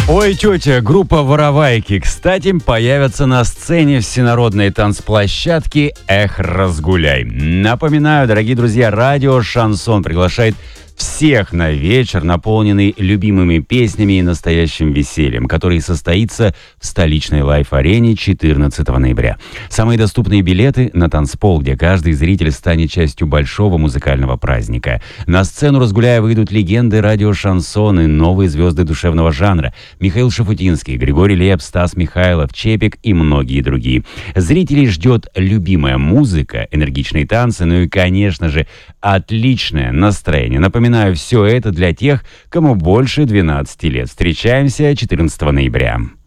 Ой, тетя, группа «Воровайки», кстати, появятся на сцене всенародной танцплощадки «Эх, разгуляй». Напоминаю, дорогие друзья, радио «Шансон» приглашает всех на вечер, наполненный любимыми песнями и настоящим весельем, который состоится в столичной лайф-арене 14 ноября. Самые доступные билеты на танцпол, где каждый зритель станет частью большого музыкального праздника. На сцену «Разгуляя» выйдут легенды радио «Шансон» и новые звезды душевного жанра. Михаил Шафутинский, Григорий Лепс, Стас Михайлов, Чепик и многие другие. Зрителей ждет любимая музыка, энергичные танцы, ну и, конечно же, отличное настроение. Напоминаю, все это для тех, кому больше 12 лет. Встречаемся 14 ноября.